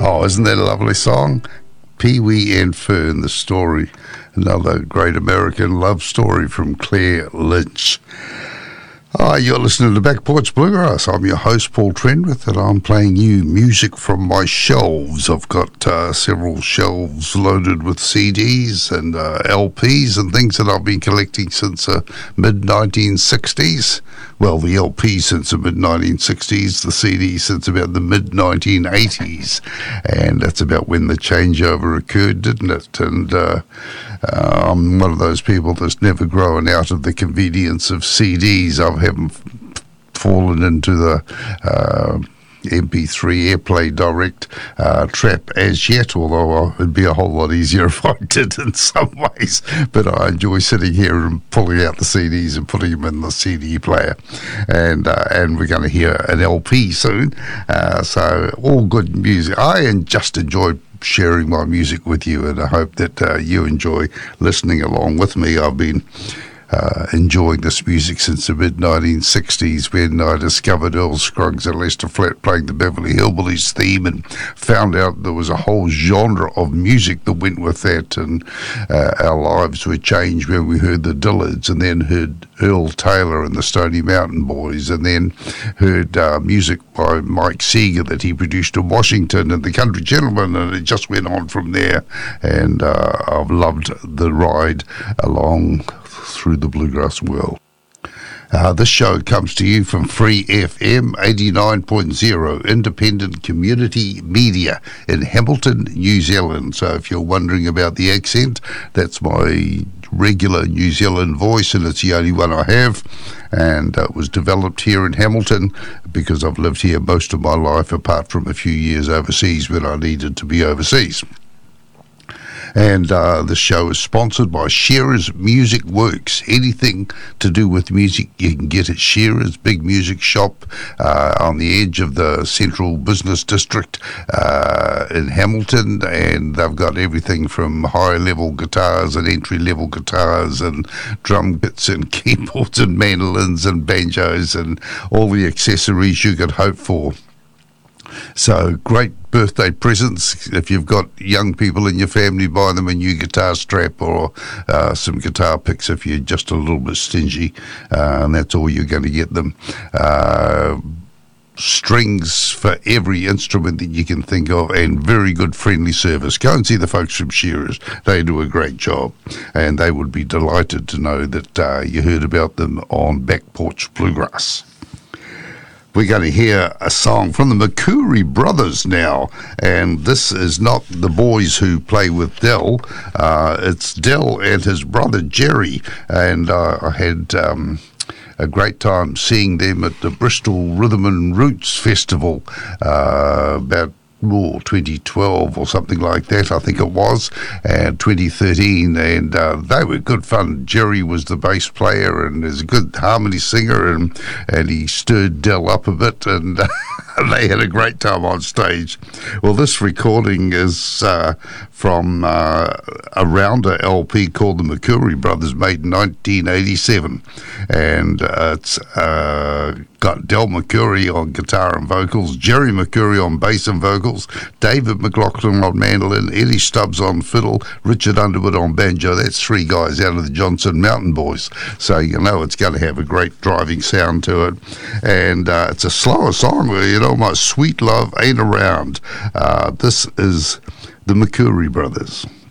Oh, isn't that a lovely song? Pee Wee and Fern, the story. Another great American love story from Claire Lynch. You're listening to Back Porch Bluegrass. I'm your host, Paul Trenwith, and I'm playing you music from my shelves. I've got several shelves loaded with CDs and LPs and things that I've been collecting since the mid-1960s. Well, the LP since the mid-1960s, the CD since about the mid-1980s. And that's about when the changeover occurred, didn't it? And I'm one of those people that's never grown out of the convenience of CDs. I haven't fallen into the MP3 AirPlay Direct trap as yet, although it'd be a whole lot easier if I did in some ways. But I enjoy sitting here and pulling out the CDs and putting them in the CD player. And we're going to hear an LP soon. So all good music. I just enjoyed sharing my music with you, and I hope that you enjoy listening along with me. I've been enjoying this music since the mid-1960s when I discovered Earl Scruggs and Lester Flatt playing the Beverly Hillbillies theme and found out there was a whole genre of music that went with that, and our lives were changed when we heard the Dillards and then heard Earl Taylor and the Stony Mountain Boys, and then heard music by Mike Seeger that he produced in Washington and the Country Gentlemen, and it just went on from there. And I've loved the ride along through the bluegrass world. This show comes to you from Free FM 89.0, independent community media in Hamilton, New Zealand. So if you're wondering about the accent, that's my regular New Zealand voice, and it's the only one I have. And it was developed here in Hamilton because I've lived here most of my life, apart from a few years overseas when I needed to be overseas. And the show is sponsored by Shearer's Music Works. Anything to do with music you can get at Shearer's big music shop on the edge of the central business district in Hamilton. And they've got everything from high-level guitars and entry-level guitars and drum kits and keyboards and mandolins and banjos and all the accessories you could hope for. So great birthday presents. If you've got young people in your family, buy them a new guitar strap or some guitar picks if you're just a little bit stingy, and that's all you're going to get them. Strings for every instrument that you can think of, and very good friendly service. Go and see the folks from Shearers. They do a great job, and they would be delighted to know that you heard about them on Back Porch Bluegrass. We're going to hear a song from the McCoury Brothers now, and this is not the boys who play with Del. It's Del and his brother Jerry, and I had a great time seeing them at the Bristol Rhythm and Roots Festival about 2012 or something like that, I think it was, and 2013, and they were good fun. Jerry was the bass player and is a good harmony singer, and he stirred Del up a bit, and they had a great time on stage. Well, this recording is from a rounder LP called the McCoury Brothers, made in 1987, and it's got Del McCoury on guitar and vocals, Jerry McCoury on bass and vocals, David McLaughlin on mandolin, Eddie Stubbs on fiddle, Richard Underwood on banjo. That's three guys out of the Johnson Mountain Boys. So you know it's going to have a great driving sound to it. And it's a slower song, you know, My Sweet Love Ain't Around. This is the McCoury Brothers.